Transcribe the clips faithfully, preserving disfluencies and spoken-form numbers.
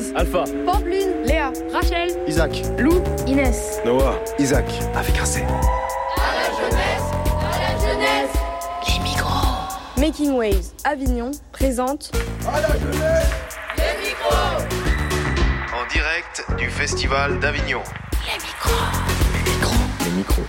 Alpha, Pampelune, Léa, Rachel, Isaac, Lou, Inès, Noah, Isaac, avec un C. À la jeunesse, à la jeunesse. les micros. Making Waves Avignon présente À la jeunesse, Les micros. En direct du Festival d'Avignon. Les micros. Les micros. les micros.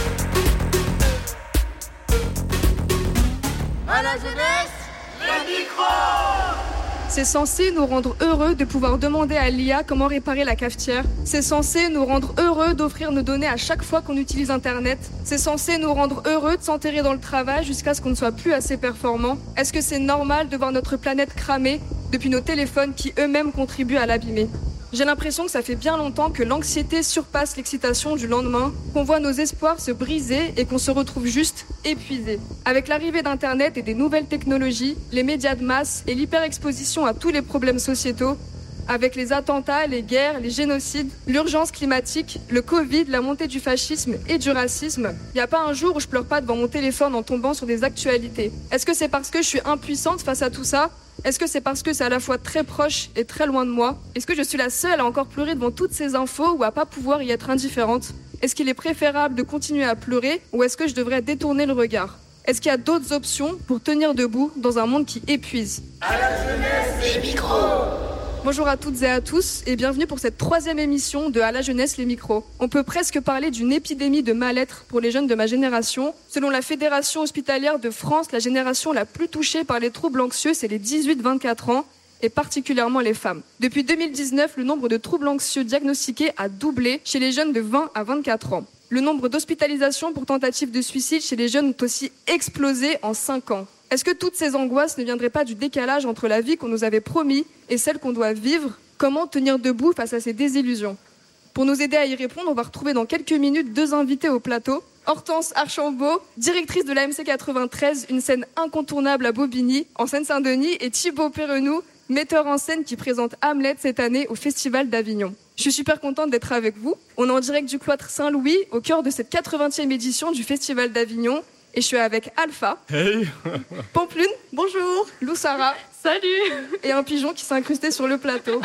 À la jeunesse, les micros. C'est censé nous rendre heureux de pouvoir demander à l'I A comment réparer la cafetière. C'est censé nous rendre heureux d'offrir nos données à chaque fois qu'on utilise Internet. C'est censé nous rendre heureux de s'enterrer dans le travail jusqu'à ce qu'on ne soit plus assez performant. Est-ce que c'est normal de voir notre planète cramer depuis nos téléphones qui eux-mêmes contribuent à l'abîmer ? J'ai l'impression que ça fait bien longtemps que l'anxiété surpasse l'excitation du lendemain, qu'on voit nos espoirs se briser et qu'on se retrouve juste épuisé. Avec l'arrivée d'Internet et des nouvelles technologies, les médias de masse et l'hyperexposition à tous les problèmes sociétaux, avec les attentats, les guerres, les génocides, l'urgence climatique, le Covid, la montée du fascisme et du racisme, il n'y a pas un jour où je pleure pas devant mon téléphone en tombant sur des actualités. Est-ce que c'est parce que je suis impuissante face à tout ça ? Est-ce que c'est parce que c'est à la fois très proche et très loin de moi ? Est-ce que je suis la seule à encore pleurer devant toutes ces infos ou à pas pouvoir y être indifférente ? Est-ce qu'il est préférable de continuer à pleurer ou est-ce que je devrais détourner le regard ? Est-ce qu'il y a d'autres options pour tenir debout dans un monde qui épuise ? À la jeunesse, les micros. Bonjour à toutes et à tous et bienvenue pour cette troisième émission de À la jeunesse les micros. On peut presque parler d'une épidémie de mal-être pour les jeunes de ma génération. Selon la Fédération hospitalière de France, la génération la plus touchée par les troubles anxieux, c'est les dix-huit vingt-quatre ans et particulièrement les femmes. Depuis deux mille dix-neuf, le nombre de troubles anxieux diagnostiqués a doublé chez les jeunes de vingt à vingt-quatre ans. Le nombre d'hospitalisations pour tentatives de suicide chez les jeunes ont aussi explosé en cinq ans. Est-ce que toutes ces angoisses ne viendraient pas du décalage entre la vie qu'on nous avait promis et celle qu'on doit vivre ? Comment tenir debout face à ces désillusions ? Pour nous aider à y répondre, on va retrouver dans quelques minutes deux invités au plateau. Hortense Archambault, directrice de l'A M C quatre-vingt-treize, une scène incontournable à Bobigny, en Seine-Saint-Denis, et Thibaut Perrenou, metteur en scène qui présente Hamlet cette année au Festival d'Avignon. Je suis super contente d'être avec vous. On est en direct du cloître Saint-Louis, au cœur de cette quatre-vingtième édition du Festival d'Avignon. Et je suis avec Alpha. hey. Pampelune, bonjour. Lou Sarah. salut. Et un pigeon qui s'est incrusté sur le plateau.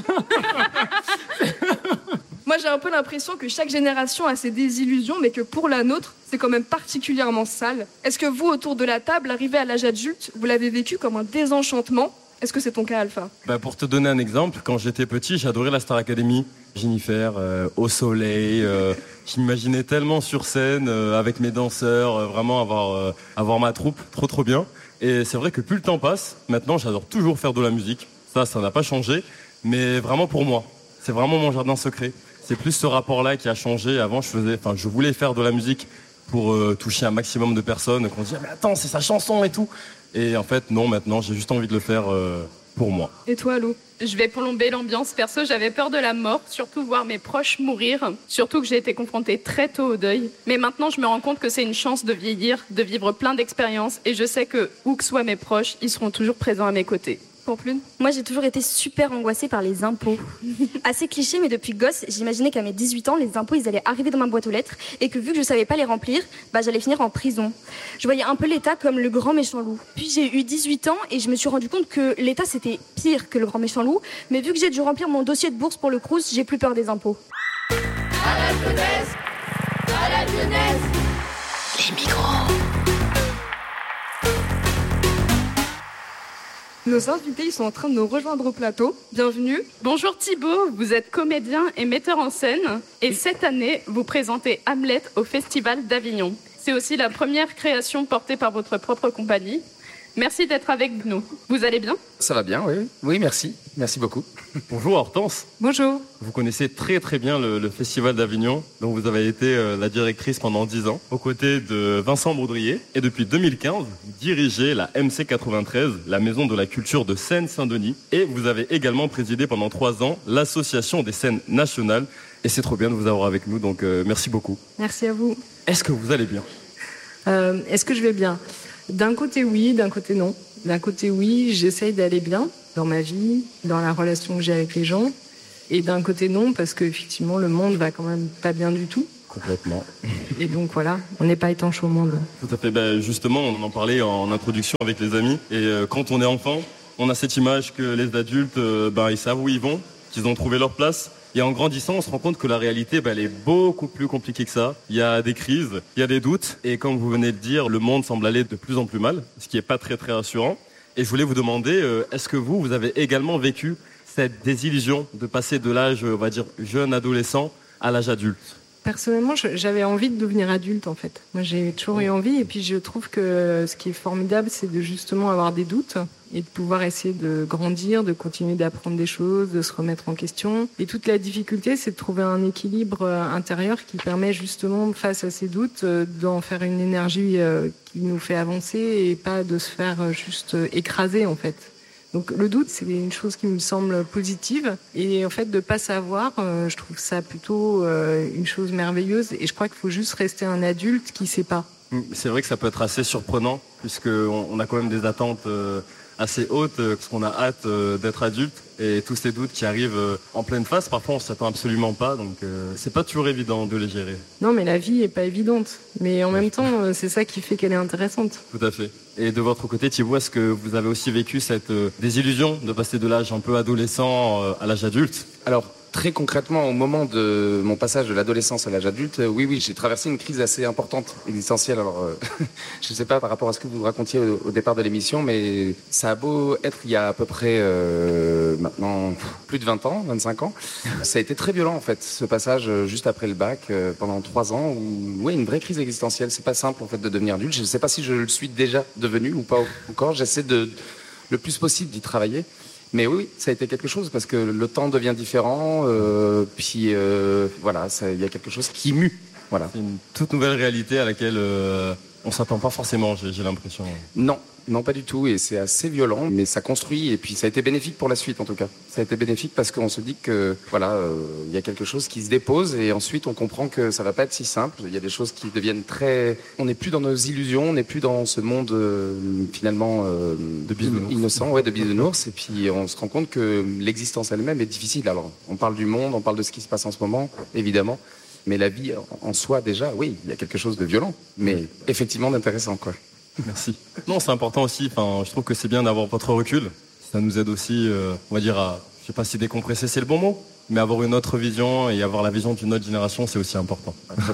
Moi, j'ai un peu l'impression que chaque génération a ses désillusions, mais que pour la nôtre, c'est quand même particulièrement sale. Est-ce que vous, autour de la table, arrivé à l'âge adulte, vous l'avez vécu comme un désenchantement ? Est-ce que c'est ton cas, Alpha ? Bah, pour te donner un exemple, quand j'étais petit, j'adorais la Star Academy. Jennifer, euh, au soleil, euh, je m'imaginais tellement sur scène, euh, avec mes danseurs, euh, vraiment avoir, euh, avoir ma troupe, trop trop bien. Et c'est vrai que plus le temps passe, maintenant j'adore toujours faire de la musique. Ça, ça n'a pas changé, mais vraiment pour moi. C'est vraiment mon jardin secret. C'est plus ce rapport-là qui a changé. Avant, je faisais, enfin, je voulais faire de la musique pour euh, toucher un maximum de personnes, qu'on se dit ah, mais attends, c'est sa chanson et tout. Et en fait, non, maintenant, j'ai juste envie de le faire euh, pour moi. Et toi, Lou ? Je vais plomber l'ambiance. Perso, j'avais peur de la mort, surtout voir mes proches mourir, surtout que j'ai été confrontée très tôt au deuil. Mais maintenant, je me rends compte que c'est une chance de vieillir, de vivre plein d'expériences, et je sais que, où que soient mes proches, ils seront toujours présents à mes côtés. Pampelune ? Moi, j'ai toujours été super angoissée par les impôts. Assez cliché, mais depuis gosse, j'imaginais qu'à mes dix-huit ans, les impôts, ils allaient arriver dans ma boîte aux lettres et que vu que je savais pas les remplir, bah, j'allais finir en prison. Je voyais un peu l'État comme le grand méchant loup. Puis j'ai eu dix-huit ans et je me suis rendu compte que l'État, c'était pire que le grand méchant loup. Mais vu que j'ai dû remplir mon dossier de bourse pour le Crous, j'ai plus peur des impôts. À la jeunesse, à la jeunesse. Les micros. Nos invités, ils sont en train de nous rejoindre au plateau. Bienvenue. Bonjour Thibaut, vous êtes comédien et metteur en scène, et cette année, vous présentez Hamlet au Festival d'Avignon. C'est aussi la première création portée par votre propre compagnie. Merci d'être avec nous. Vous allez bien ? Ça va bien, oui. Oui, merci. Merci beaucoup. Bonjour Hortense. Bonjour. Vous connaissez très très bien le, le Festival d'Avignon, dont vous avez été euh, la directrice pendant dix ans, aux côtés de Vincent Baudrier. Et depuis deux mille quinze, vous dirigez la M C quatre-vingt-treize, la Maison de la Culture de Seine-Saint-Denis. Et vous avez également présidé pendant trois ans l'Association des scènes nationales. Et c'est trop bien de vous avoir avec nous, donc euh, merci beaucoup. Merci à vous. Est-ce que vous allez bien ? euh, Est-ce que je vais bien ? D'un côté oui, d'un côté non. D'un côté oui, j'essaye d'aller bien dans ma vie, dans la relation que j'ai avec les gens. Et d'un côté non, parce qu'effectivement le monde va quand même pas bien du tout. Complètement. Et donc voilà, on n'est pas étanche au monde. Tout à fait. Ben, justement, on en parlait en introduction avec les amis. Et euh, quand on est enfant, on a cette image que les adultes, euh, ben, ils savent où ils vont. qu'ils ont trouvé leur place. Et en grandissant, on se rend compte que la réalité, bah, elle est beaucoup plus compliquée que ça. Il y a des crises, il y a des doutes. Et comme vous venez de dire, le monde semble aller de plus en plus mal, ce qui n'est pas très très rassurant. Et je voulais vous demander, euh, est-ce que vous, vous avez également vécu cette désillusion de passer de l'âge, on va dire, jeune adolescent à l'âge adulte? Personnellement, j'avais envie de devenir adulte, en fait. Moi, j'ai toujours eu envie. Et puis, je trouve que ce qui est formidable, c'est de justement avoir des doutes et de pouvoir essayer de grandir, de continuer d'apprendre des choses, de se remettre en question. Et toute la difficulté, c'est de trouver un équilibre intérieur qui permet justement, face à ces doutes, d'en faire une énergie qui nous fait avancer et pas de se faire juste écraser, en fait. Donc le doute, c'est une chose qui me semble positive. Et en fait, de pas savoir, euh, je trouve ça plutôt euh, une chose merveilleuse. Et je crois qu'il faut juste rester un adulte qui sait pas. C'est vrai que ça peut être assez surprenant, puisqu'on on a quand même des attentes euh, assez hautes, euh, parce qu'on a hâte euh, d'être adulte. Et tous ces doutes qui arrivent euh, en pleine face, parfois on ne s'attend absolument pas. Donc euh, c'est pas toujours évident de les gérer. Non, mais la vie est pas évidente. Mais en même temps, euh, c'est ça qui fait qu'elle est intéressante. Tout à fait. Et de votre côté, Thibaut, est-ce que vous avez aussi vécu cette euh, désillusion de passer de l'âge un peu adolescent euh, à l'âge adulte? Alors, très concrètement, au moment de mon passage de l'adolescence à l'âge adulte, euh, oui, oui, j'ai traversé une crise assez importante, existentielle. Alors, euh, je ne sais pas par rapport à ce que vous racontiez au, au départ de l'émission, mais ça a beau être il y a à peu près euh, maintenant plus de vingt ans, vingt-cinq ans. Ça a été très violent, en fait, ce passage euh, juste après le bac, euh, pendant trois ans, où, ouais, une vraie crise existentielle. C'est pas simple, en fait, de devenir adulte. Je ne sais pas si je le suis déjà devenu ou pas encore. J'essaie de, le plus possible d'y travailler. Mais oui, ça a été quelque chose parce que le temps devient différent. Euh, puis euh, voilà, il y a quelque chose qui mue. Voilà. C'est une toute nouvelle réalité à laquelle euh, on s'attend pas forcément. J'ai, j'ai l'impression. Non, non, pas du tout. Et c'est assez violent, mais ça construit. Et puis ça a été bénéfique pour la suite, en tout cas. Ça a été bénéfique parce qu'on se dit que voilà, euh, il y a quelque chose qui se dépose et ensuite on comprend que ça va pas être si simple. Il y a des choses qui deviennent très. On n'est plus dans nos illusions, on n'est plus dans ce monde euh, finalement euh, de bisounours. innocent, ouais, de bisounours. Et puis on se rend compte que l'existence elle-même est difficile. Alors on parle du monde, on parle de ce qui se passe en ce moment, évidemment. Mais la vie en soi, déjà, oui, il y a quelque chose de violent, mais effectivement d'intéressant, quoi. Merci. Non, c'est important aussi. Enfin, je trouve que c'est bien d'avoir votre recul. Ça nous aide aussi, euh, on va dire, à, je sais pas si décompresser c'est le bon mot, mais avoir une autre vision et avoir la vision d'une autre génération, c'est aussi important.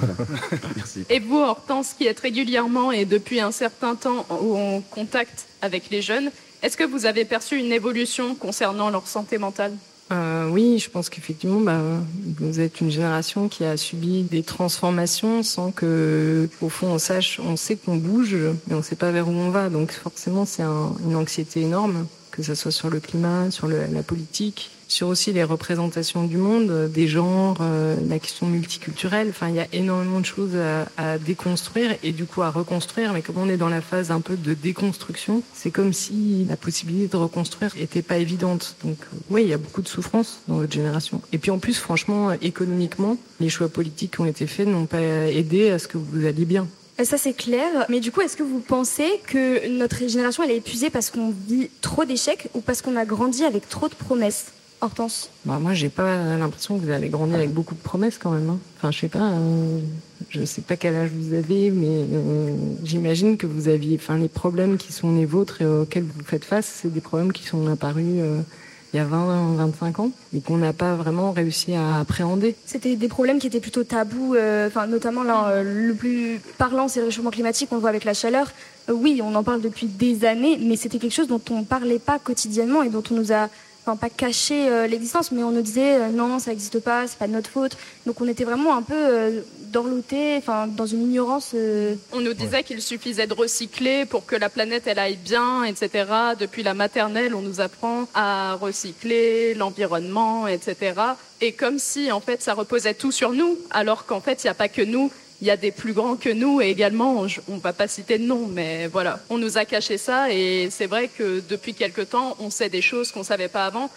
Merci. Et vous, Hortense, qui êtes régulièrement et depuis un certain temps en contact avec les jeunes, est-ce que vous avez perçu une évolution concernant leur santé mentale ? Euh, oui, je pense qu'effectivement, bah, vous êtes une génération qui a subi des transformations sans que, au fond, on sache, on sait qu'on bouge, mais on ne sait pas vers où on va. Donc, forcément, c'est un, une anxiété énorme, que ce soit sur le climat, sur le, la politique, sur aussi les représentations du monde, des genres, euh, la question multiculturelle. Enfin, il y a énormément de choses à, à déconstruire et du coup à reconstruire. Mais comme on est dans la phase un peu de déconstruction, c'est comme si la possibilité de reconstruire était pas évidente. Donc, euh, oui, il y a beaucoup de souffrance dans votre génération. Et puis en plus, franchement, économiquement, les choix politiques qui ont été faits n'ont pas aidé à ce que vous alliez bien. Ça c'est clair, mais du coup est-ce que vous pensez que notre génération elle est épuisée parce qu'on vit trop d'échecs ou parce qu'on a grandi avec trop de promesses? Hortense? Bah moi j'ai pas l'impression que vous avez grandi avec beaucoup de promesses quand même. Hein. Enfin je sais pas, euh, je sais pas quel âge vous avez, mais euh, j'imagine que vous aviez, enfin les problèmes qui sont les vôtres et auxquels vous faites face, c'est des problèmes qui sont apparus euh, il y a vingt, vingt-cinq ans et qu'on n'a pas vraiment réussi à appréhender. C'était des problèmes qui étaient plutôt tabous, euh, enfin notamment là, euh, le plus parlant c'est le réchauffement climatique, on le voit avec la chaleur. Euh, oui, on en parle depuis des années, mais c'était quelque chose dont on parlait pas quotidiennement et dont on nous a Enfin, pas cacher euh, l'existence, mais on nous disait euh, non, ça n'existe pas, c'est pas de notre faute. Donc on était vraiment un peu euh, dorlotés, enfin dans une ignorance. Euh... On nous disait ouais. qu'il suffisait de recycler pour que la planète elle aille bien, et cetera. Depuis la maternelle, on nous apprend à recycler l'environnement, et cetera. Et comme si en fait ça reposait tout sur nous, alors qu'en fait il n'y a pas que nous. Il y a des plus grands que nous et également, on ne va pas citer de nom, mais voilà, on nous a caché ça et c'est vrai que depuis quelque temps, on sait des choses qu'on ne savait pas avant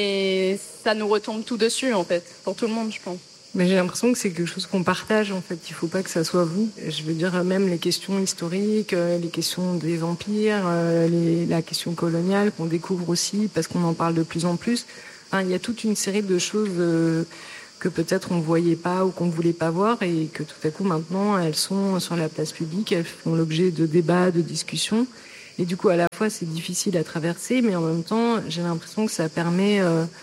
et ça nous retombe tout dessus en fait, pour tout le monde je pense. Mais j'ai l'impression que c'est quelque chose qu'on partage en fait, il ne faut pas que ça soit vous. Je veux dire même les questions historiques, les questions des empires, les, la question coloniale qu'on découvre aussi parce qu'on en parle de plus en plus. Enfin, il y a toute une série de choses... Euh, que peut-être on ne voyait pas ou qu'on ne voulait pas voir et que tout à coup maintenant elles sont sur la place publique, elles font l'objet de débats, de discussions et du coup à la fois c'est difficile à traverser mais en même temps j'ai l'impression que ça permet euh,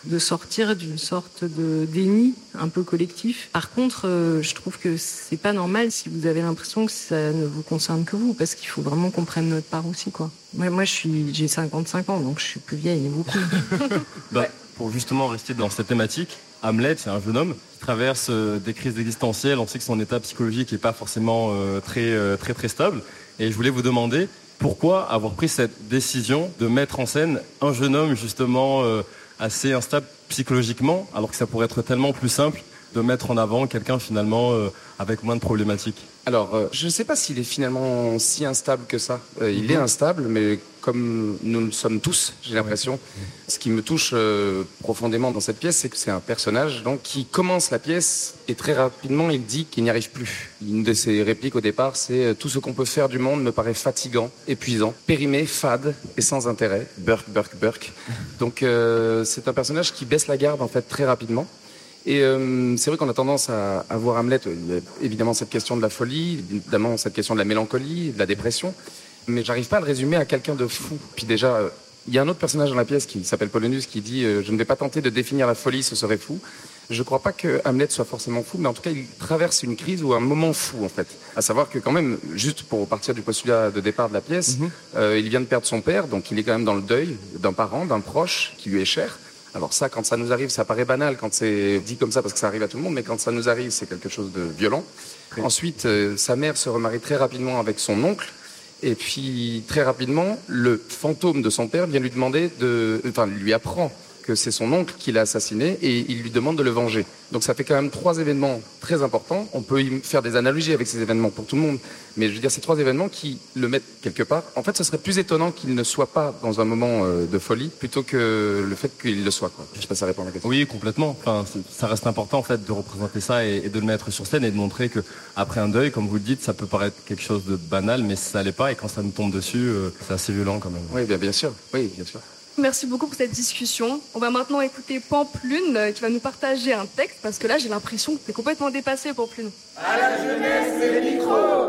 de sortir d'une sorte de déni un peu collectif. Par contre, euh, je trouve que c'est pas normal si vous avez l'impression que ça ne vous concerne que vous, parce qu'il faut vraiment qu'on prenne notre part aussi, quoi. Moi, moi je suis, j'ai cinquante-cinq ans, donc je suis plus vieille, beaucoup. bah, pour justement rester dans cette thématique, Hamlet, c'est un jeune homme qui traverse euh, des crises existentielles. On sait que son état psychologique n'est pas forcément euh, très, euh, très, très stable. Et je voulais vous demander pourquoi avoir pris cette décision de mettre en scène un jeune homme justement euh, assez instable psychologiquement, alors que ça pourrait être tellement plus simple de mettre en avant quelqu'un finalement euh, avec moins de problématiques. Alors, euh, je ne sais pas s'il est finalement si instable que ça. Euh, il est instable, mais comme nous le sommes tous, j'ai l'impression. Ouais. Ce qui me touche euh, profondément dans cette pièce, c'est que c'est un personnage donc, qui commence la pièce et très rapidement, il dit qu'il n'y arrive plus. Une de ses répliques au départ, c'est « Tout ce qu'on peut faire du monde me paraît fatigant, épuisant, périmé, fade et sans intérêt. Burk, burk, burk. » Donc, euh, c'est un personnage qui baisse la garde en fait très rapidement. Et euh, c'est vrai qu'on a tendance à, à voir Hamlet, il y a évidemment cette question de la folie, évidemment cette question de la mélancolie, de la dépression, mais j'arrive pas à le résumer à quelqu'un de fou. Puis déjà, euh, il y a un autre personnage dans la pièce qui s'appelle Polonius qui dit euh, « Je ne vais pas tenter de définir la folie, ce serait fou ». Je crois pas que Hamlet soit forcément fou, mais en tout cas, il traverse une crise ou un moment fou, en fait. À savoir que quand même, juste pour partir du postulat de départ de la pièce, mm-hmm. euh, il vient de perdre son père, donc il est quand même dans le deuil d'un parent, d'un proche qui lui est cher. Alors ça, quand ça nous arrive, ça paraît banal quand c'est dit comme ça parce que ça arrive à tout le monde, mais quand ça nous arrive, c'est quelque chose de violent. Oui. Ensuite, euh, sa mère se remarie très rapidement avec son oncle, et puis très rapidement, le fantôme de son père vient lui demander de, enfin, lui apprend que c'est son oncle qui l'a assassiné et il lui demande de le venger. Donc ça fait quand même trois événements très importants. On peut y faire des analogies avec ces événements pour tout le monde, mais je veux dire, ces trois événements qui le mettent quelque part. En fait, ce serait plus étonnant qu'il ne soit pas dans un moment euh, de folie plutôt que le fait qu'il le soit, quoi. Je sais pas si ça répond à la question. Oui, complètement. Enfin, ça reste important en fait de représenter ça et, et de le mettre sur scène et de montrer que après un deuil, comme vous le dites, ça peut paraître quelque chose de banal, mais ça l'est pas. Et quand ça nous tombe dessus, euh, c'est assez violent quand même. Oui, bien, bien sûr. Oui, bien sûr. Merci beaucoup pour cette discussion. On va maintenant écouter Pamplune qui va nous partager un texte parce que là j'ai l'impression que t'es complètement dépassé, Pamplune. À la jeunesse, les micros.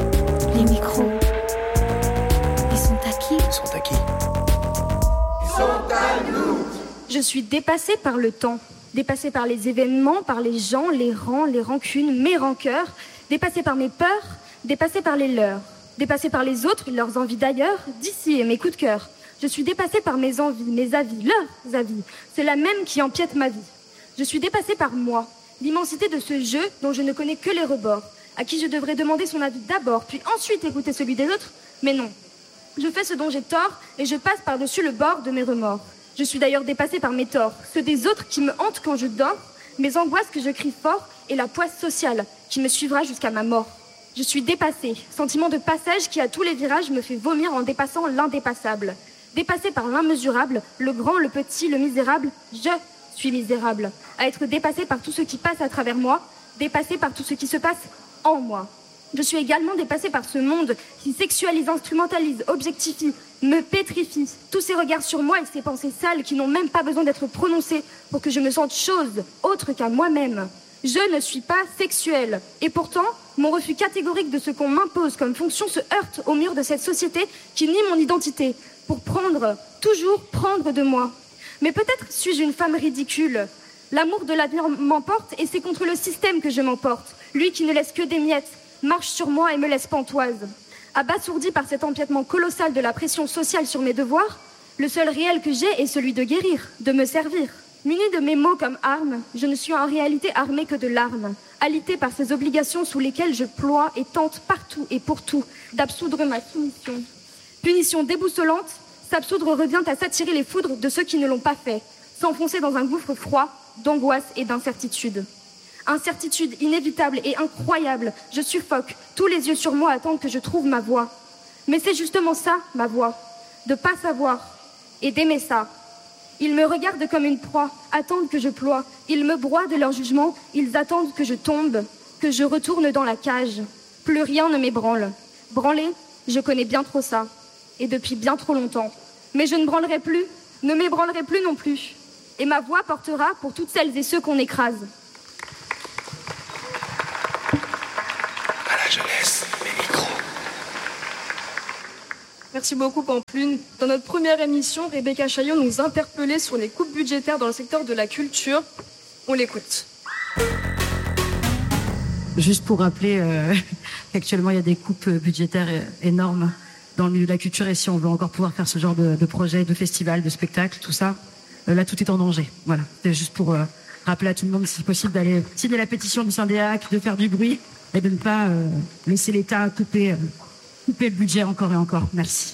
Les micros. Ils sont à qui ? Ils sont à qui ? Ils sont à nous. Je suis dépassée par le temps, dépassée par les événements, par les gens, les rangs, les rancunes, mes rancœurs, dépassée par mes peurs, dépassée par les leurs, dépassée par les autres, leurs envies d'ailleurs, d'ici et mes coups de cœur. Je suis dépassée par mes envies, mes avis, leurs avis. C'est la même qui empiète ma vie. Je suis dépassée par moi, l'immensité de ce jeu dont je ne connais que les rebords, à qui je devrais demander son avis d'abord, puis ensuite écouter celui des autres. Mais non. Je fais ce dont j'ai tort et je passe par-dessus le bord de mes remords. Je suis d'ailleurs dépassée par mes torts, ceux des autres qui me hantent quand je dors, mes angoisses que je crie fort et la poisse sociale qui me suivra jusqu'à ma mort. Je suis dépassée, sentiment de passage qui à tous les virages me fait vomir en dépassant l'indépassable. Dépassée par l'immesurable, le grand, le petit, le misérable, je suis misérable. À être dépassée par tout ce qui passe à travers moi, dépassée par tout ce qui se passe en moi. Je suis également dépassée par ce monde qui sexualise, instrumentalise, objectifie, me pétrifie. Tous ces regards sur moi et ces pensées sales qui n'ont même pas besoin d'être prononcées pour que je me sente chose autre qu'à moi-même. Je ne suis pas sexuelle. Et pourtant, mon refus catégorique de ce qu'on m'impose comme fonction se heurte au mur de cette société qui nie mon identité. Pour prendre, toujours prendre de moi. Mais peut-être suis-je une femme ridicule. L'amour de l'avenir m'emporte et c'est contre le système que je m'emporte. Lui qui ne laisse que des miettes, marche sur moi et me laisse pantoise. Abasourdi par cet empiètement colossal de la pression sociale sur mes devoirs, le seul réel que j'ai est celui de guérir, de me servir. Munie de mes mots comme armes, je ne suis en réalité armée que de larmes, alitée par ces obligations sous lesquelles je ploie et tente partout et pour tout d'absoudre ma soumission. Punition déboussolante, s'absoudre revient à s'attirer les foudres de ceux qui ne l'ont pas fait, s'enfoncer dans un gouffre froid, d'angoisse et d'incertitude. Incertitude inévitable et incroyable, je suffoque, tous les yeux sur moi attendent que je trouve ma voie. Mais c'est justement ça, ma voie, de pas savoir et d'aimer ça. Ils me regardent comme une proie, attendent que je ploie, ils me broient de leur jugement, ils attendent que je tombe, que je retourne dans la cage. Plus rien ne m'ébranle. Branler, je connais bien trop ça. Et depuis bien trop longtemps. Mais je ne branlerai plus, ne m'ébranlerai plus non plus. Et ma voix portera pour toutes celles et ceux qu'on écrase. À la jeunesse, les micros. Merci beaucoup Pampelune. Dans notre première émission, Rebecca Chaillot nous interpellait sur les coupes budgétaires dans le secteur de la culture. On l'écoute. Juste pour rappeler euh, qu'actuellement il y a des coupes budgétaires énormes dans le milieu de la culture et si on veut encore pouvoir faire ce genre de, de projet, de festival, de spectacle, tout ça, euh, là tout est en danger. Voilà, c'est juste pour euh, rappeler à tout le monde si possible d'aller signer la pétition du Syndéac, de faire du bruit et de ne pas euh, laisser l'État couper, euh, couper le budget encore et encore. Merci.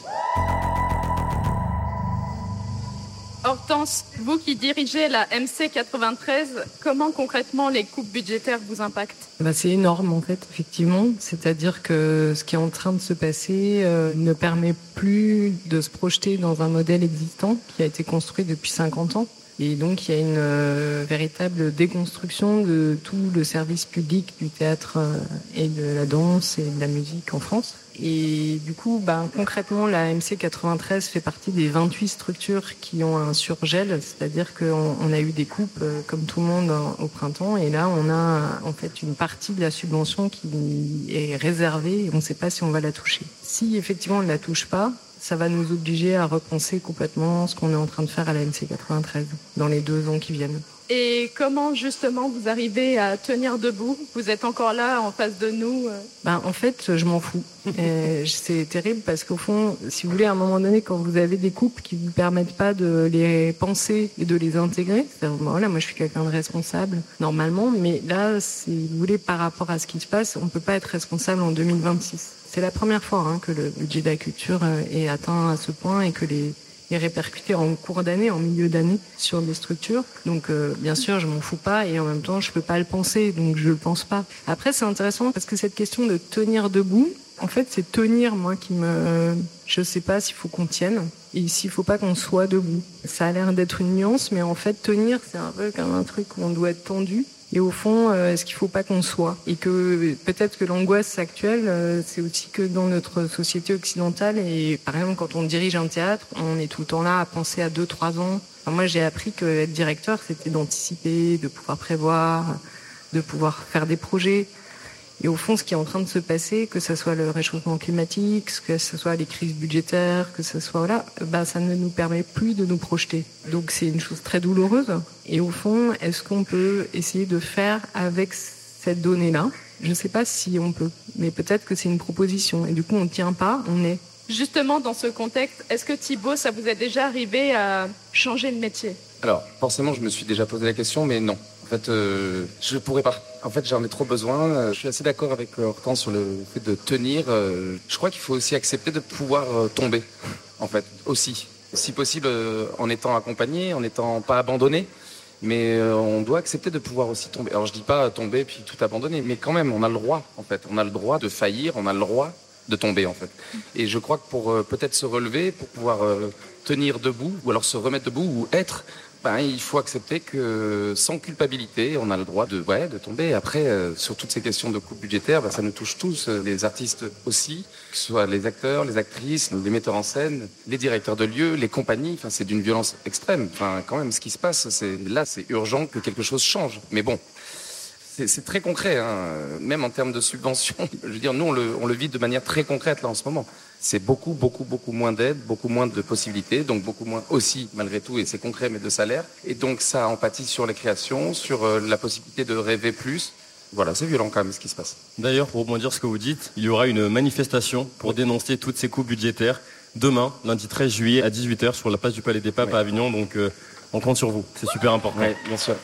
Hortense, vous qui dirigez la M C quatre-vingt-treize, comment concrètement les coupes budgétaires vous impactent ? Bah, c'est énorme en fait, effectivement. C'est-à-dire que ce qui est en train de se passer euh, ne permet plus de se projeter dans un modèle existant qui a été construit depuis cinquante ans. Et donc il y a une euh, véritable déconstruction de tout le service public du théâtre euh, et de la danse et de la musique en France. Et du coup, bah, concrètement, la M C quatre-vingt-treize fait partie des vingt-huit structures qui ont un surgel, c'est-à-dire qu'on on a eu des coupes euh, comme tout le monde hein, au printemps, et là on a en fait une partie de la subvention qui est réservée et on ne sait pas si on va la toucher. Si effectivement on ne la touche pas, ça va nous obliger à repenser complètement ce qu'on est en train de faire à la M C quatre-vingt-treize dans les deux ans qui viennent. Et comment justement vous arrivez à tenir debout ? Vous êtes encore là en face de nous. Ben, en fait, je m'en fous. Et c'est terrible parce qu'au fond, si vous voulez, à un moment donné, quand vous avez des coupes qui ne vous permettent pas de les penser et de les intégrer, c'est-à-dire, ben voilà, moi je suis quelqu'un de responsable normalement, mais là, si vous voulez, par rapport à ce qui se passe, on ne peut pas être responsable en deux mille vingt-six. C'est la première fois hein, que le budget de la culture est atteint à ce point et que les est répercuté en cours d'année, en milieu d'année, sur des structures. Donc, euh, bien sûr, je m'en fous pas et en même temps, je peux pas le penser, donc je le pense pas. Après, c'est intéressant parce que cette question de tenir debout, en fait, c'est tenir, moi, qui me... Je sais pas s'il faut qu'on tienne et s'il faut pas qu'on soit debout. Ça a l'air d'être une nuance, mais en fait, tenir, c'est un peu comme un truc où on doit être tendu. Et au fond, euh, est-ce qu'il faut pas qu'on soit ? Et que peut-être que l'angoisse actuelle, euh, c'est aussi que dans notre société occidentale, et par exemple quand on dirige un théâtre, on est tout le temps là à penser à deux, trois ans. Enfin, moi j'ai appris que être directeur, c'était d'anticiper, de pouvoir prévoir, de pouvoir faire des projets. Et au fond, ce qui est en train de se passer, que ce soit le réchauffement climatique, que ce soit les crises budgétaires, que ce soit voilà, bah ça ne nous permet plus de nous projeter. Donc c'est une chose très douloureuse. Et au fond, est-ce qu'on peut essayer de faire avec cette donnée-là ? Je ne sais pas si on peut, mais peut-être que c'est une proposition. Et du coup, on ne tient pas, on est. Justement, dans ce contexte, est-ce que Thibaut, ça vous est déjà arrivé à changer de métier ? Alors, forcément, je me suis déjà posé la question, mais non. En fait, euh, je pourrais pas. En fait, j'en ai trop besoin. Je suis assez d'accord avec Hortense sur le fait de tenir. Je crois qu'il faut aussi accepter de pouvoir tomber, en fait, aussi. Si possible, en étant accompagné, en n'étant pas abandonné. Mais on doit accepter de pouvoir aussi tomber. Alors, je dis pas tomber puis tout abandonner, mais quand même, on a le droit, en fait. On a le droit de faillir, on a le droit de tomber, en fait. Et je crois que pour peut-être se relever, pour pouvoir tenir debout, ou alors se remettre debout, ou être... Ben, il faut accepter que sans culpabilité, on a le droit de, ouais, de tomber. Après, euh, sur toutes ces questions de coupes budgétaires, ben, ça nous touche tous, euh, les artistes aussi, que ce soit les acteurs, les actrices, les metteurs en scène, les directeurs de lieux, les compagnies. Enfin, c'est d'une violence extrême. Enfin, quand même, ce qui se passe, c'est là, c'est urgent que quelque chose change. Mais bon, c'est, c'est très concret, hein. Même en termes de subventions. Je veux dire, nous, on le, on le vit de manière très concrète là en ce moment. C'est beaucoup, beaucoup, beaucoup moins d'aide, beaucoup moins de possibilités, donc beaucoup moins aussi, malgré tout, et c'est concret, mais de salaire. Et donc ça empathie sur les créations, sur euh, la possibilité de rêver plus. Voilà, c'est violent quand même ce qui se passe. D'ailleurs, pour rebondir sur ce que vous dites, il y aura une manifestation pour dénoncer toutes ces coupes budgétaires demain, lundi treize juillet à dix-huit heures sur la place du Palais des Papes oui. à Avignon. Donc euh, on compte sur vous, c'est super important. Oui, bien sûr.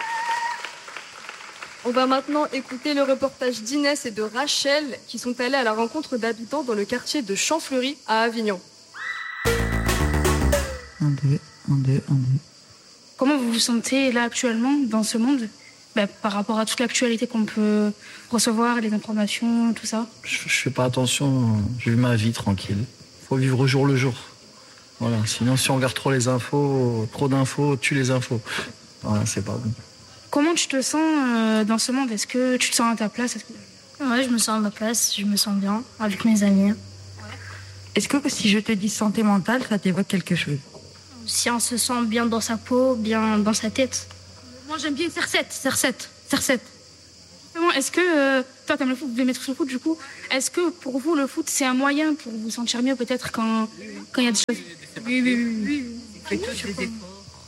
On va maintenant écouter le reportage d'Inès et de Rachel qui sont allés à la rencontre d'habitants dans le quartier de Champfleury à Avignon. Un, deux, un, deux, un, deux. Comment vous vous sentez là actuellement dans ce monde bah, par rapport à toute l'actualité qu'on peut recevoir, les informations, tout ça ? Je, je fais pas attention, je vis ma vie tranquille. Faut vivre au jour le jour. Voilà. Sinon, si on regarde trop les infos, trop d'infos tue les infos. Voilà, c'est pas bon. Comment tu te sens euh, dans ce monde ? Est-ce que tu te sens à ta place ? Est-ce que... Ouais, je me sens à ma place, je me sens bien avec mes amis. Ouais. Est-ce que si je te dis santé mentale, ça t'évoque quelque chose ? Si on se sent bien dans sa peau, bien dans sa tête. Moi j'aime bien Cercette, Cercette, Cercette. Fais-moi justement, est-ce que... Euh, toi, t'aimes le foot, vous devez mettre sur le foot, du coup. Est-ce que, pour vous, le foot, c'est un moyen pour vous sentir mieux, peut-être, quand quand il y a des choses... Oui, oui, oui. oui. On fait tous des efforts.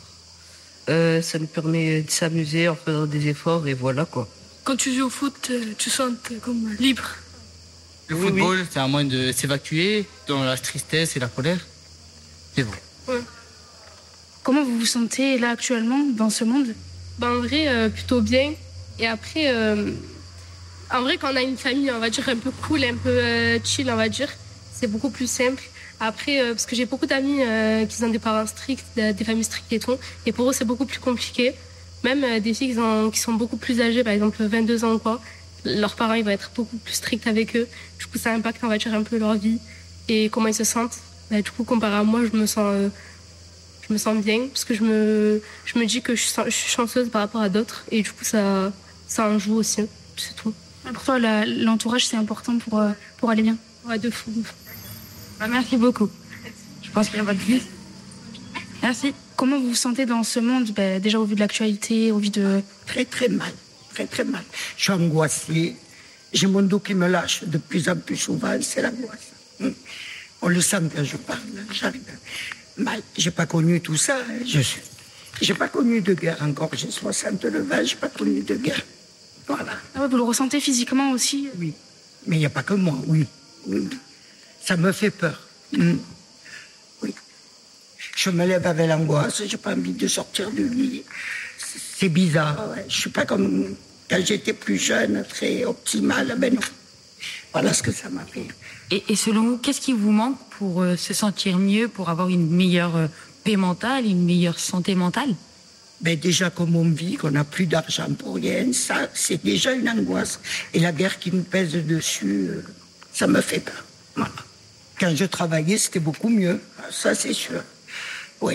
Euh, ça nous permet de s'amuser en faisant des efforts, et voilà, quoi. Quand tu joues au foot, tu sens comme libre. Le oui, football, oui. c'est un moyen de s'évacuer dans la tristesse et la colère. C'est vrai. Ouais. Comment vous vous sentez, là, actuellement, dans ce monde? Ben, en vrai, euh, plutôt bien. Et après, euh, en vrai, quand on a une famille, on va dire, un peu cool, un peu euh, chill, on va dire, c'est beaucoup plus simple. Après, euh, parce que j'ai beaucoup d'amis euh, qui ont des parents stricts, des familles strictes et tout, et pour eux, c'est beaucoup plus compliqué. Même euh, des filles qui, ont, qui sont beaucoup plus âgées, par exemple vingt-deux ans ou quoi, leurs parents, ils vont être beaucoup plus stricts avec eux. Du coup, ça impacte, on va dire, un peu leur vie et comment ils se sentent. Bah, du coup, comparé à moi, je me sens... Euh, Je me sens bien parce que je me, je me dis que je suis, je suis chanceuse par rapport à d'autres et du coup ça, ça en joue aussi, c'est tout. Pour toi, la, l'entourage c'est important pour, euh, pour aller bien? Ouais, de fou. Bah, merci beaucoup. Je pense qu'il y a pas de plus. Merci. Comment vous vous sentez dans ce monde, bah, déjà au vu de l'actualité, au vu de... Très très mal, très très mal. Je suis angoissée, j'ai mon dos qui me lâche de plus en plus souvent, c'est l'angoisse. On le sent quand je parle, j'arrive. Mal. J'ai pas connu tout ça. Hein. Je suis. J'ai pas connu de guerre encore. J'ai soixante-neuf ans. J'ai pas connu de guerre. Voilà. Ah ouais, vous le ressentez physiquement aussi? Oui. Mais il n'y a pas que moi. Oui. oui. Ça me fait peur. Mm. Oui. Je me lève avec l'angoisse. J'ai pas envie de sortir du lit. C'est bizarre. Ouais. Je suis pas comme quand j'étais plus jeune, très optimale. Ben non. Voilà ce que ça m'a fait. Et, et selon vous, qu'est-ce qui vous manque pour euh, se sentir mieux, pour avoir une meilleure euh, paix mentale, une meilleure santé mentale? Ben déjà, comme on vit, qu'on n'a plus d'argent pour rien, ça, c'est déjà une angoisse. Et la guerre qui nous pèse dessus, euh, ça me fait peur. Voilà. Quand je travaillais, c'était beaucoup mieux. Ça, c'est sûr. Oui.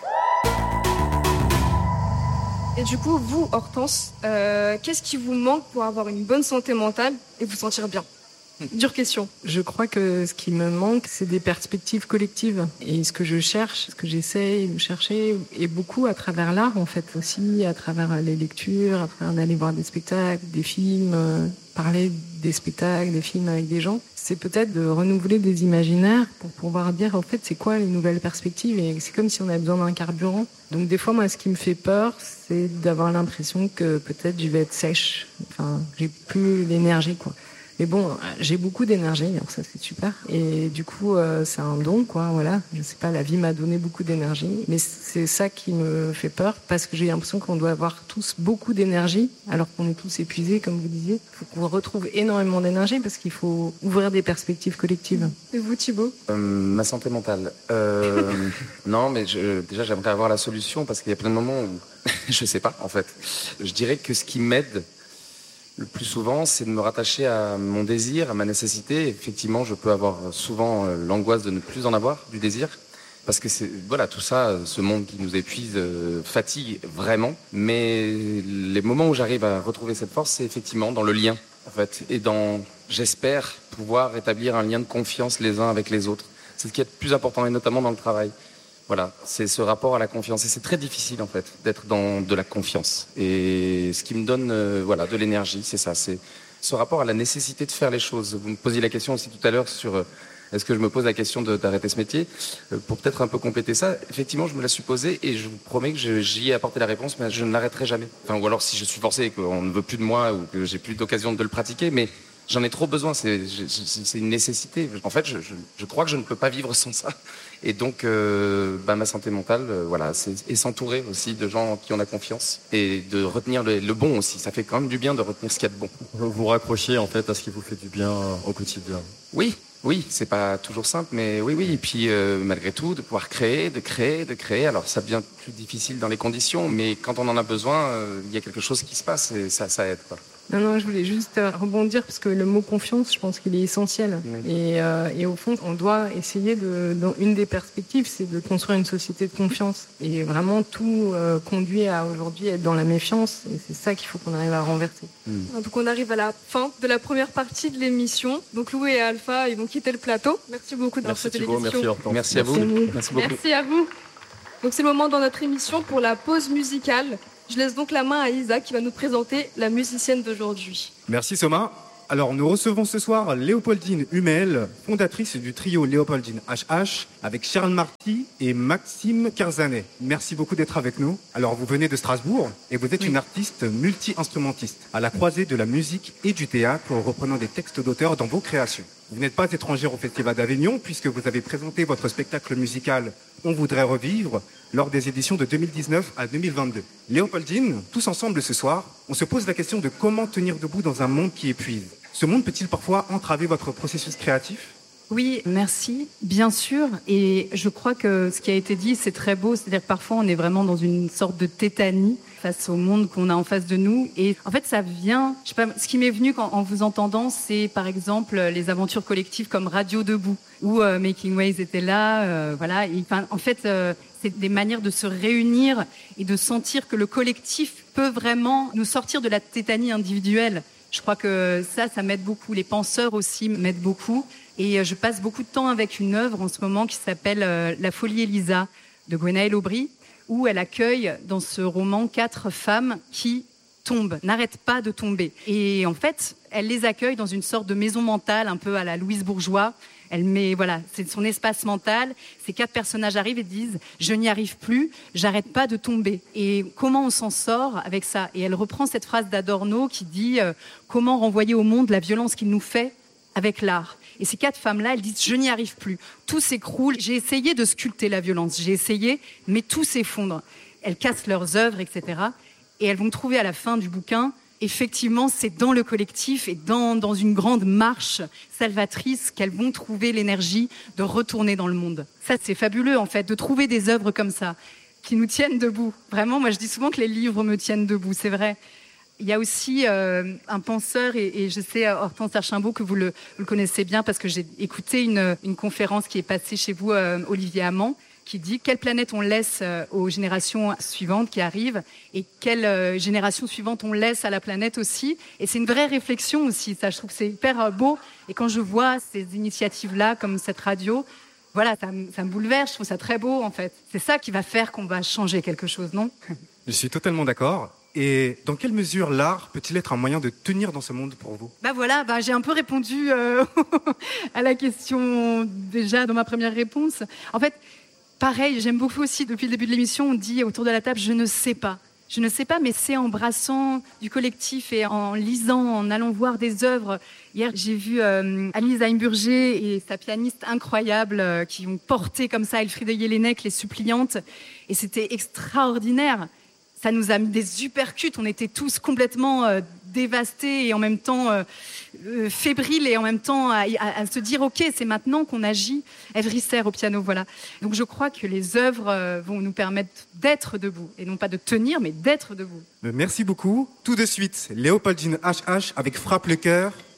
Et du coup, vous, Hortense, euh, qu'est-ce qui vous manque pour avoir une bonne santé mentale et vous sentir bien? Dure question. Je crois que ce qui me manque, c'est des perspectives collectives. Et ce que je cherche, ce que j'essaye de chercher, et beaucoup à travers l'art, en fait, aussi, à travers les lectures, à travers d'aller voir des spectacles, des films, euh, parler des spectacles, des films avec des gens, c'est peut-être de renouveler des imaginaires pour pouvoir dire, en fait, c'est quoi les nouvelles perspectives? Et c'est comme si on avait besoin d'un carburant. Donc, des fois, moi, ce qui me fait peur, c'est d'avoir l'impression que peut-être je vais être sèche. Enfin, j'ai plus l'énergie, quoi. Mais bon, j'ai beaucoup d'énergie, alors ça c'est super. Et du coup, euh, c'est un don, quoi. Voilà, je sais pas, la vie m'a donné beaucoup d'énergie, mais c'est ça qui me fait peur parce que j'ai l'impression qu'on doit avoir tous beaucoup d'énergie, alors qu'on est tous épuisés, comme vous disiez. Il faut qu'on retrouve énormément d'énergie parce qu'il faut ouvrir des perspectives collectives. Et vous, Thibaut? euh, Ma santé mentale. Euh, non, mais je, déjà j'aimerais avoir la solution parce qu'il y a plein de moments où je sais pas, en fait. Je dirais que ce qui m'aide le plus souvent, c'est de me rattacher à mon désir, à ma nécessité. Effectivement, je peux avoir souvent l'angoisse de ne plus en avoir, du désir. Parce que c'est, voilà, tout ça, ce monde qui nous épuise, euh, fatigue vraiment. Mais les moments où j'arrive à retrouver cette force, c'est effectivement dans le lien, en fait. Et dans, j'espère, pouvoir établir un lien de confiance les uns avec les autres. C'est ce qui est le plus important, et notamment dans le travail. Voilà, c'est ce rapport à la confiance. Et c'est très difficile, en fait, d'être dans de la confiance. Et ce qui me donne euh, voilà, de l'énergie, c'est ça. C'est ce rapport à la nécessité de faire les choses. Vous me posiez la question aussi tout à l'heure sur euh, est-ce que je me pose la question de, d'arrêter ce métier. euh, Pour peut-être un peu compléter ça, effectivement, je me la suis posée et je vous promets que je, j'y ai apporté la réponse, mais je ne l'arrêterai jamais. Enfin, ou alors si je suis forcé et qu'on ne veut plus de moi ou que j'ai plus d'occasion de le pratiquer, mais j'en ai trop besoin, c'est, c'est une nécessité. En fait, je, je, je crois que je ne peux pas vivre sans ça. Et donc, euh, bah, ma santé mentale, euh, voilà, c'est et s'entourer aussi de gens qui ont la confiance et de retenir le, le bon aussi. Ça fait quand même du bien de retenir ce qu'il y a de bon. Vous vous raccrochez en fait à ce qui vous fait du bien au quotidien. Oui, oui, c'est pas toujours simple, mais oui, oui. Et puis, euh, malgré tout, de pouvoir créer, de créer, de créer. Alors, ça devient plus difficile dans les conditions, mais quand on en a besoin, euh, il y a quelque chose qui se passe et ça, ça aide, quoi. Non, non, je voulais juste rebondir parce que le mot confiance, je pense qu'il est essentiel. Oui. Et, euh, et au fond, on doit essayer de, dans une des perspectives, c'est de construire une société de confiance. Et vraiment, tout euh, conduit à aujourd'hui être dans la méfiance. Et c'est ça qu'il faut qu'on arrive à renverser. Mmh. Donc on arrive à la fin de la première partie de l'émission. Donc Lou et Alpha, ils vont quitter le plateau. Merci beaucoup d'avoir fait l'émission. Merci, merci à vous. Merci, merci beaucoup. Merci à vous. Donc c'est le moment dans notre émission pour la pause musicale. Je laisse donc la main à Isa qui va nous présenter la musicienne d'aujourd'hui. Merci Soma. Alors nous recevons ce soir Léopoldine Hummel, fondatrice du trio Léopoldine H H, avec Charles Marty et Maxime Kerzanet. Merci beaucoup d'être avec nous. Alors vous venez de Strasbourg et vous êtes oui. une artiste multi-instrumentiste, à la croisée de la musique et du théâtre, reprenant des textes d'auteurs dans vos créations. Vous n'êtes pas étrangère au Festival d'Avignon puisque vous avez présenté votre spectacle musical On voudrait revivre lors des éditions de deux mille dix-neuf à deux mille vingt-deux. Léopoldine, tous ensemble ce soir, on se pose la question de comment tenir debout dans un monde qui épuise. Ce monde peut-il parfois entraver votre processus créatif ? Oui, merci, bien sûr. Et je crois que ce qui a été dit, c'est très beau. C'est-à-dire que parfois, on est vraiment dans une sorte de tétanie face au monde qu'on a en face de nous. Et en fait, ça vient... Je sais pas, ce qui m'est venu quand, en vous entendant, c'est par exemple les aventures collectives comme Radio Debout, où euh, Making Waves était là. Euh, voilà. Et, enfin, en fait, euh, c'est des manières de se réunir et de sentir que le collectif peut vraiment nous sortir de la tétanie individuelle. Je crois que ça, ça m'aide beaucoup. Les penseurs aussi m'aident beaucoup. Et je passe beaucoup de temps avec une œuvre en ce moment qui s'appelle euh, La Folie Elisa de Gwenaëlle Aubry, où elle accueille dans ce roman quatre femmes qui tombent, n'arrêtent pas de tomber. Et en fait, elle les accueille dans une sorte de maison mentale, un peu à la Louise Bourgeois. Elle met, voilà, c'est son espace mental. Ces quatre personnages arrivent et disent « Je n'y arrive plus, j'arrête pas de tomber ». Et comment on s'en sort avec ça ? Et elle reprend cette phrase d'Adorno qui dit euh, « Comment renvoyer au monde la violence qu'il nous fait avec l'art ?» Et ces quatre femmes-là, elles disent « Je n'y arrive plus, tout s'écroule. J'ai essayé de sculpter la violence, j'ai essayé, mais tout s'effondre. » Elles cassent leurs œuvres, et cetera. Et elles vont trouver à la fin du bouquin, effectivement, c'est dans le collectif et dans, dans une grande marche salvatrice qu'elles vont trouver l'énergie de retourner dans le monde. Ça, c'est fabuleux, en fait, de trouver des œuvres comme ça, qui nous tiennent debout. Vraiment, moi, je dis souvent que les livres me tiennent debout, c'est vrai. Il y a aussi euh, un penseur, et, et je sais, Hortense Archimbaud, que vous le, vous le connaissez bien, parce que j'ai écouté une, une conférence qui est passée chez vous, euh, Olivier Hamon, qui dit quelle planète on laisse euh, aux générations suivantes qui arrivent, et quelle euh, génération suivante on laisse à la planète aussi. Et c'est une vraie réflexion aussi, ça, je trouve que c'est hyper euh, beau. Et quand je vois ces initiatives-là, comme cette radio, voilà, ça, ça me bouleverse, je trouve ça très beau, en fait. C'est ça qui va faire qu'on va changer quelque chose, non ? Je suis totalement d'accord. Et dans quelle mesure l'art peut-il être un moyen de tenir dans ce monde pour vous ? Bah voilà, bah j'ai un peu répondu euh, à la question déjà dans ma première réponse. En fait, pareil, j'aime beaucoup aussi, depuis le début de l'émission, on dit autour de la table, je ne sais pas. Je ne sais pas, mais c'est en brassant du collectif et en lisant, en allant voir des œuvres. Hier, j'ai vu euh, Annie Heimburger et sa pianiste incroyable euh, qui ont porté comme ça Elfriede Jelinek, Les Suppliantes. Et c'était extraordinaire. Ça nous a mis des uppercuts, on était tous complètement euh, dévastés et en même temps euh, euh, fébriles et en même temps à, à, à se dire ok, c'est maintenant qu'on agit. Ève Risser au piano, voilà. Donc je crois que les œuvres euh, vont nous permettre d'être debout et non pas de tenir, mais d'être debout. Merci beaucoup. Tout de suite, Léopoldine H H avec Frappe le cœur.